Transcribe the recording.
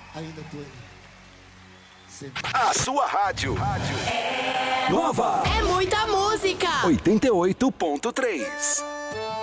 Ainda tô aí. Sempre. A sua rádio. Nova. É muita música. 88.3.